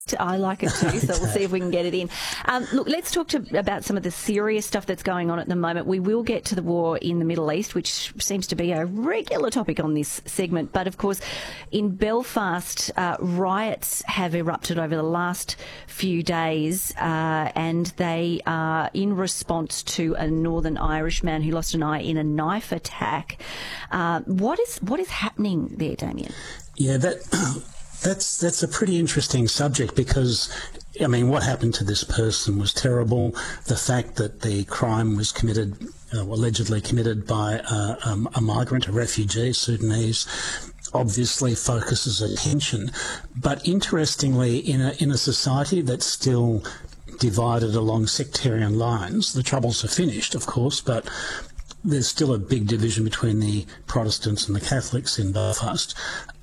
I like it too, so we'll see if we can get it in. Look, let's talk about some of the serious stuff that's going on at the moment. We will get to the war in the Middle East, which seems to be a regular topic on this segment. But, of course, in Belfast, riots have erupted over the last few days, and they are in response to a Northern Irish man who lost an eye in a knife attack. What is happening there, Damien? Yeah, That's a pretty interesting subject because, I mean, what happened to this person was terrible. The fact that the crime was committed, allegedly committed by a migrant, a refugee, Sudanese, obviously focuses attention. But interestingly, in a society that's still divided along sectarian lines, the Troubles are finished, of course, but there's still a big division between the Protestants and the Catholics in Belfast.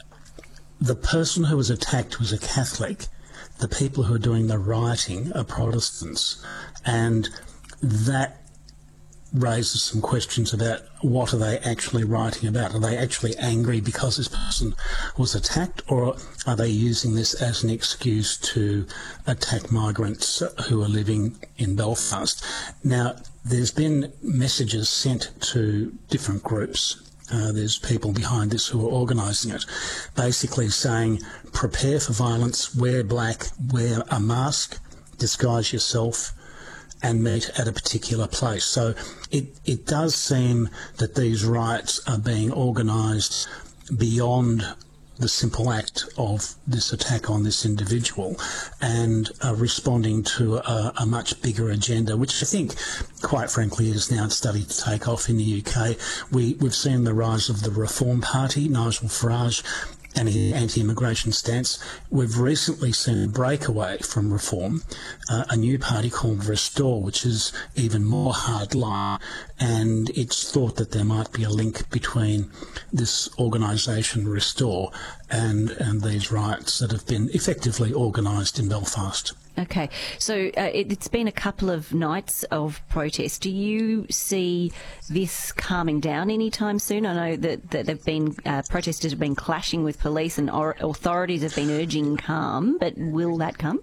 The person who was attacked was a Catholic. The people who are doing the rioting are Protestants. And that raises some questions about what are they actually rioting about? Are they actually angry because this person was attacked, or are they using this as an excuse to attack migrants who are living in Belfast? Now, there's been messages sent to different groups. There's people behind this who are organising it, basically saying, prepare for violence, wear black, wear a mask, disguise yourself, and meet at a particular place. So it does seem that these riots are being organised beyond the simple act of this attack on this individual and responding to a much bigger agenda, which I think, quite frankly, is now starting to take off in the UK. We've seen the rise of the Reform Party, Nigel Farage, and his anti-immigration stance. We've recently seen a breakaway from Reform, a new party called Restore, which is even more hardline, and it's thought that there might be a link between this organisation Restore and these riots that have been effectively organised in Belfast. Okay, so it's been a couple of nights of protest. Do you see this calming down anytime soon? I know that they've been protesters have been clashing with police and authorities have been urging calm, but will that come?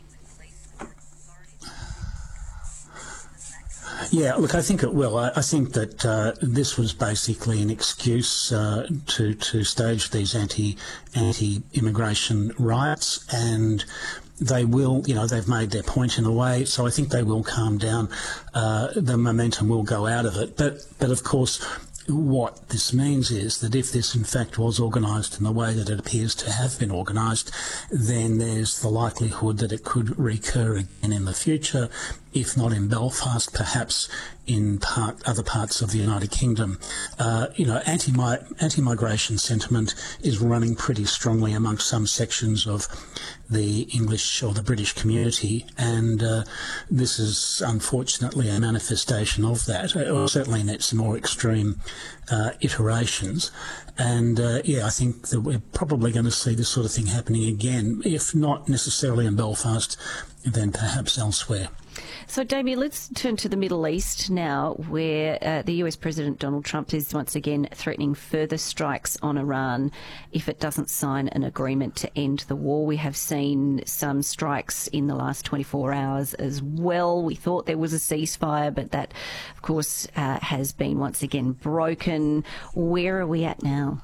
Yeah, look, I think it will. I think that this was basically an excuse to stage these anti-immigration riots, and they will, they've made their point in a way, so I think they will calm down. The momentum will go out of it. But of course, what this means is that if this in fact was organised in the way that it appears to have been organised, then there's the likelihood that it could recur again in the future, if not in Belfast, perhaps in other parts of the United Kingdom. Anti-migration sentiment is running pretty strongly amongst some sections of the English or the British community, and this is unfortunately a manifestation of that, or certainly in its more extreme iterations. And I think that we're probably going to see this sort of thing happening again, if not necessarily in Belfast, then perhaps elsewhere. So, Damien, let's turn to the Middle East now, where the US President Donald Trump is once again threatening further strikes on Iran if it doesn't sign an agreement to end the war. We have seen some strikes in the last 24 hours as well. We thought there was a ceasefire, but that, of course, has been once again broken. Where are we at now?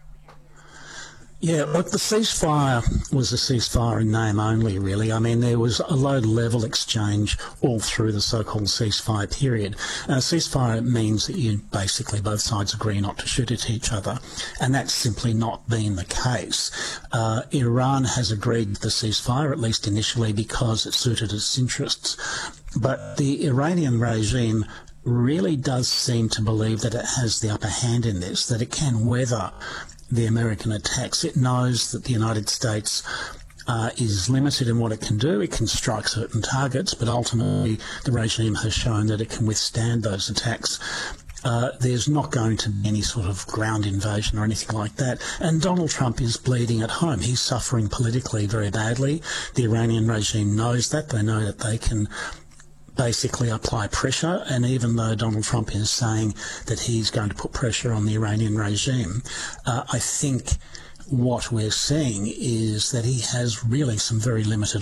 Yeah, look, the ceasefire was a ceasefire in name only, really. I mean, there was a low-level exchange all through the so-called ceasefire period. Ceasefire means that you basically both sides agree not to shoot at each other, and that's simply not been the case. Iran has agreed to the ceasefire, at least initially, because it suited its interests. But the Iranian regime really does seem to believe that it has the upper hand in this, that it can weather the American attacks. It knows that the United States is limited in what it can do. It can strike certain targets, but ultimately the regime has shown that it can withstand those attacks. There's not going to be any sort of ground invasion or anything like that. And Donald Trump is bleeding at home. He's suffering politically very badly. The Iranian regime knows that. They know that they can basically apply pressure, and even though Donald Trump is saying that he's going to put pressure on the Iranian regime, I think what we're seeing is that he has really some very limited